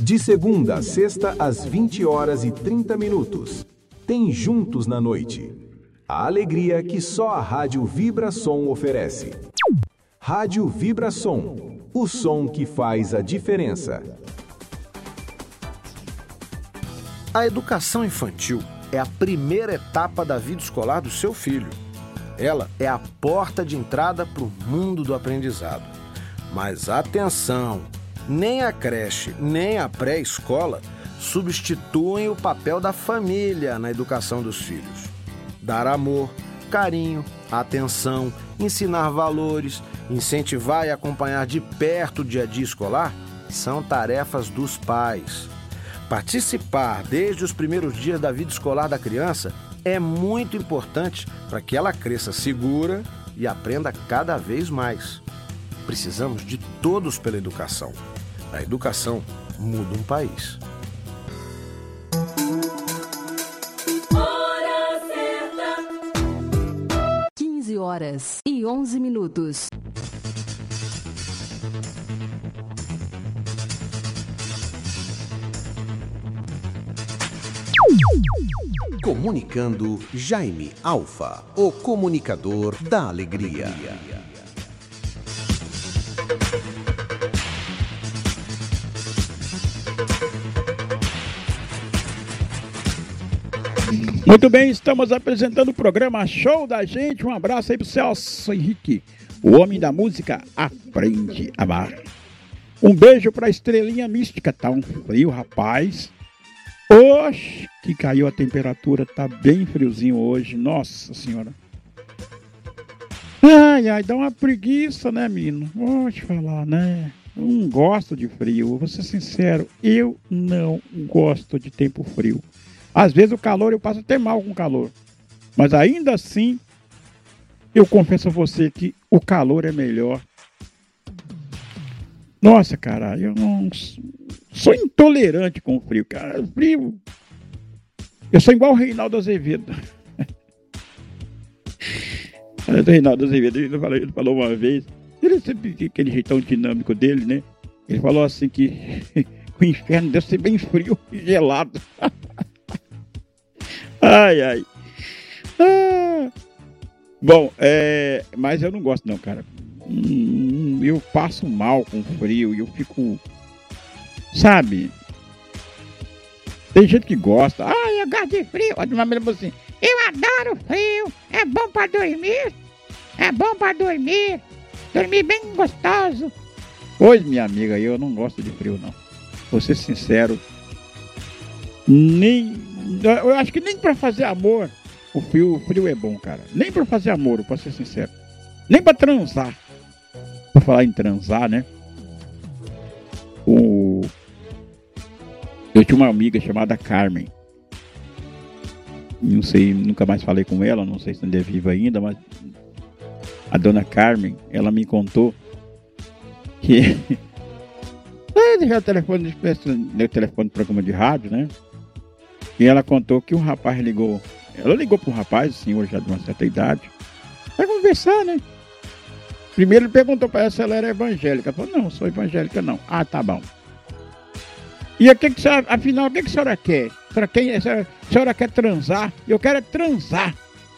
De segunda a sexta, às 20h30. Tem Juntos na Noite. A alegria que só a Rádio Vibração oferece. Rádio Vibração, o som que faz a diferença. A educação infantil é a primeira etapa da vida escolar do seu filho. Ela é a porta de entrada para o mundo do aprendizado. Mas atenção, nem a creche, nem a pré-escola substituem o papel da família na educação dos filhos. Dar amor, carinho, atenção, ensinar valores, incentivar e acompanhar de perto o dia a dia escolar são tarefas dos pais. Participar desde os primeiros dias da vida escolar da criança é muito importante para que ela cresça segura e aprenda cada vez mais. Precisamos de todos pela educação. A educação muda um país. Hora certa. 15h11. Comunicando Jaime Alfa, o comunicador da alegria. Muito bem, estamos apresentando o programa Show da Gente. Um abraço aí pro Celso Henrique, o homem da música Aprende a Amar. Um beijo pra Estrelinha Mística. Tá um frio, rapaz. Oxe, que caiu a temperatura, tá bem friozinho hoje, nossa senhora. Ai, dá uma preguiça, né, menino? Vou te falar, né? Eu não gosto de frio, vou ser sincero, eu não gosto de tempo frio. Às vezes o calor, eu passo até mal com calor. Mas ainda assim, eu confesso a você que o calor é melhor. Nossa, cara, eu não... sou intolerante com o frio, cara. Frio. Eu sou igual o Reinaldo Azevedo. O Reinaldo Azevedo, ele falou uma vez, ele sempre aquele jeitão dinâmico dele, né? Ele falou assim que o inferno deve ser bem frio e gelado. Ai. Bom, mas eu não gosto não, cara. Eu passo mal com frio e eu fico... Sabe? Tem gente que gosta. Eu gosto de frio. Uma mulher falou assim: eu adoro frio. É bom pra dormir. Dormir bem gostoso. Pois, minha amiga, eu não gosto de frio, não. Vou ser sincero. Eu acho que nem pra fazer amor o frio é bom, cara. Nem pra fazer amor, pra ser sincero. Nem pra transar. Pra falar em transar, né? Eu tinha uma amiga chamada Carmen. Não sei, nunca mais falei com ela, não sei se ainda é viva ainda, mas a dona Carmen, ela me contou que... deixar o telefone do programa de rádio, né? E ela contou que um rapaz ligou. Ela ligou para um rapaz, senhor já de uma certa idade, para conversar, né? Primeiro ele perguntou para ela se ela era evangélica. Ela falou: não, sou evangélica não. Ah, tá bom. E afinal, o que a senhora quer? A senhora quer transar? Eu quero é transar.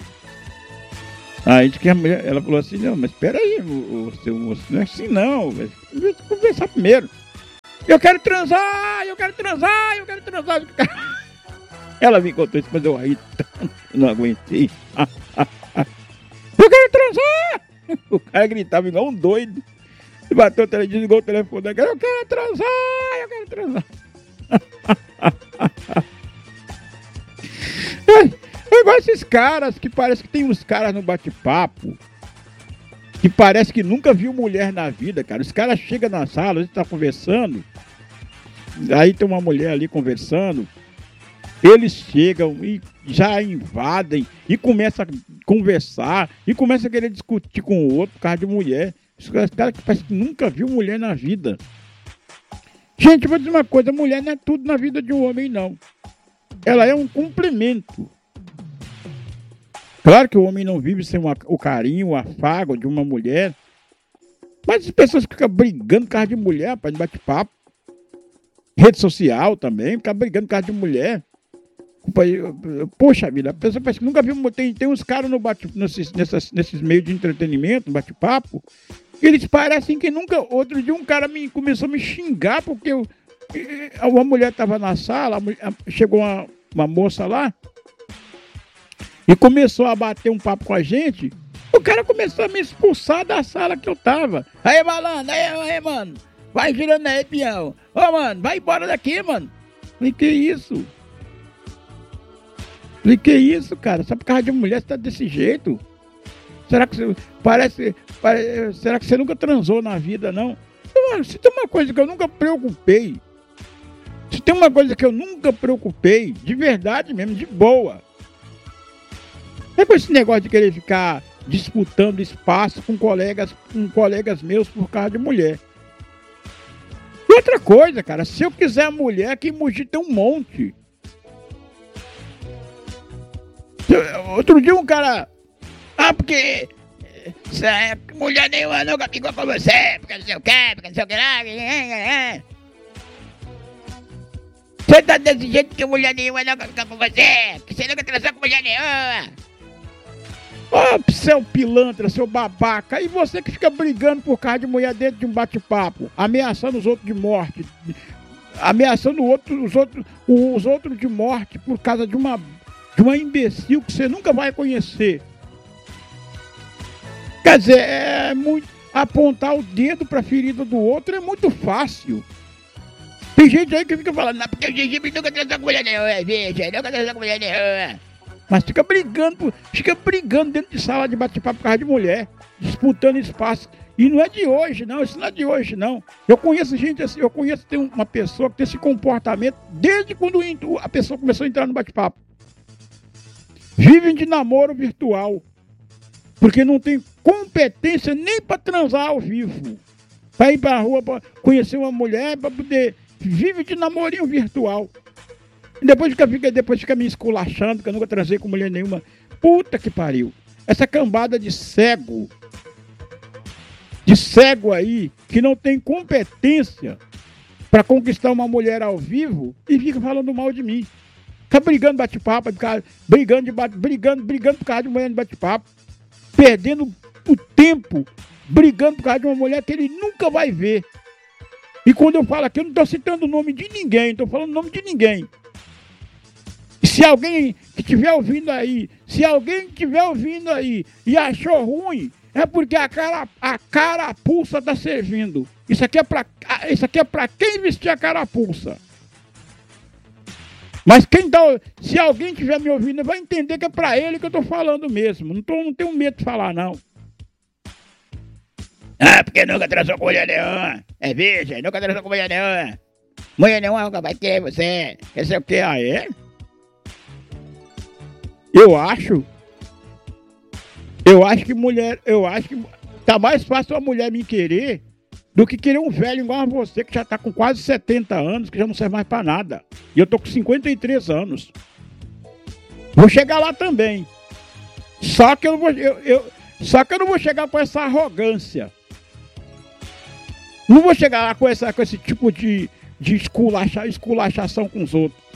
Aí ela falou assim: não, mas espera aí, não é assim não. Vamos conversar primeiro. Eu quero transar. Ela me contou isso, mas eu aí não aguentei. Eu quero transar. O cara gritava igual um doido. Bateu o telefone, desligou o telefone. Eu quero transar. É igual esses caras que parece que tem uns caras no bate-papo que parece que nunca viu mulher na vida, cara. Os caras chegam na sala, a gente tá conversando, aí tem uma mulher ali conversando, eles chegam e já invadem e começam a conversar e começam a querer discutir com o outro por causa de mulher. Os caras que parece que nunca viu mulher na vida. Gente, eu vou dizer uma coisa, mulher não é tudo na vida de um homem, não. Ela é um complemento. Claro que o homem não vive sem o carinho, o afago de uma mulher. Mas as pessoas ficam brigando por causa de mulher, rapaz, de bate-papo. Rede social também, ficar brigando por causa de mulher. Poxa vida, a pessoa parece que nunca viu. Tem uns caras nesses meios de entretenimento, bate-papo, que eles parecem que nunca. Outro dia um cara começou a me xingar porque uma mulher estava na sala, chegou uma moça lá e começou a bater um papo com a gente. O cara começou a me expulsar da sala que eu tava. Aí, malandro, aí, mano. Vai girando aí, peão. Ô, mano, vai embora daqui, mano. Falei, que isso? Falei, que isso, cara? Só por causa de mulher você tá desse jeito? Será que você... será que você nunca transou na vida, não? Se tem uma coisa que eu nunca preocupei. Se tem uma coisa que eu nunca preocupei, de verdade mesmo, de boa. É com esse negócio de querer ficar disputando espaço com colegas meus por causa de mulher. E outra coisa, cara, se eu quiser mulher, aqui em Mogi tem um monte. Outro dia um cara... porque... mulher nenhuma nunca ficou com você, porque não sei o que, porque não sei o que lá. Você tá desse jeito que mulher nenhuma nunca ficou com você, que você nunca transou com mulher nenhuma. Ô, seu pilantra, seu babaca, e você que fica brigando por causa de mulher dentro de um bate-papo, ameaçando os outros de morte, ameaçando os outros de morte por causa de uma imbecil que você nunca vai conhecer. Quer dizer, apontar o dedo pra ferida do outro é muito fácil. Tem gente aí que fica falando, não, porque o gengibre nunca transou com mulher nenhuma, veja, nunca transou com mulher nenhuma. Mas fica brigando dentro de sala de bate-papo por causa de mulher, disputando espaço. E não é de hoje, não, isso não é de hoje, não. Eu conheço gente assim, tem uma pessoa que tem esse comportamento desde quando a pessoa começou a entrar no bate-papo. Vivem de namoro virtual, porque não tem competência nem para transar ao vivo. Para ir para a rua, para conhecer uma mulher, para poder... Vive de namorinho virtual. E depois fica me esculachando, que eu nunca transei com mulher nenhuma. Puta que pariu. Essa cambada de cego aí, que não tem competência para conquistar uma mulher ao vivo e fica falando mal de mim. Fica brigando bate-papo, brigando por causa de mulher de bate-papo. Perdendo o tempo, brigando por causa de uma mulher que ele nunca vai ver. E quando eu falo aqui, eu não estou citando o nome de ninguém, estou falando o nome de ninguém. Se alguém que estiver ouvindo aí, e achou ruim, é porque a carapuça está servindo. Isso aqui é para quem vestir a carapuça. Mas se alguém estiver me ouvindo, vai entender que é para ele que eu estou falando mesmo. Não tenho medo de falar, não. Porque nunca transou com mulher nenhuma. É virgem, nunca transou com mulher nenhuma. Mulher nenhuma nunca vai querer você. Quer ser o quê? Ah, é? Eu acho que tá mais fácil uma mulher me querer do que querer um velho igual a você, que já tá com quase 70 anos, que já não serve mais pra nada. E eu tô com 53 anos. Vou chegar lá também. Só que eu não vou chegar com essa arrogância. Não vou chegar lá com esse tipo de esculachação com os outros.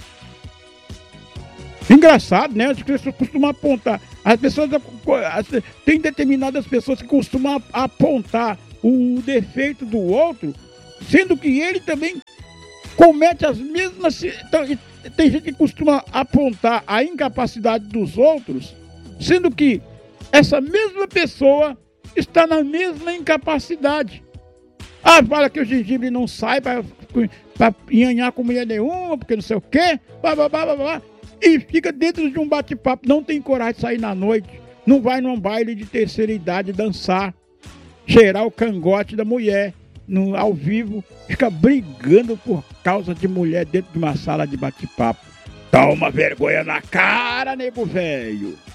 Engraçado, né? As pessoas costumam apontar. Tem determinadas pessoas que costumam apontar o defeito do outro, sendo que ele também comete as mesmas... Tem gente que costuma apontar a incapacidade dos outros, sendo que essa mesma pessoa está na mesma incapacidade. Fala que o gengibre não sai para enhanhar com mulher nenhuma, porque não sei o quê, e fica dentro de um bate-papo, não tem coragem de sair na noite, não vai num baile de terceira idade dançar, cheirar o cangote da mulher ao vivo, fica brigando por causa de mulher dentro de uma sala de bate-papo. Toma vergonha na cara, nego velho!